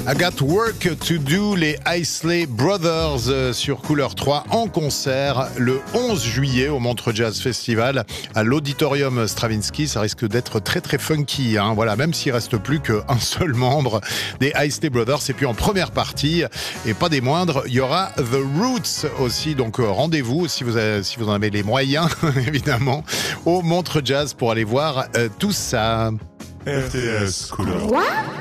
I Got Work to Do, les Isley Brothers sur Couleur 3 en concert le 11 juillet au Montreux Jazz Festival à l'Auditorium Stravinsky. Ça risque d'être très très funky, hein. Voilà, même s'il reste plus qu'un seul membre des Isley Brothers. Et puis en première partie, et pas des moindres, il y aura The Roots aussi. Donc rendez-vous si vous en avez les moyens, évidemment, au Montreux Jazz pour aller voir tout ça. RTS Couleur.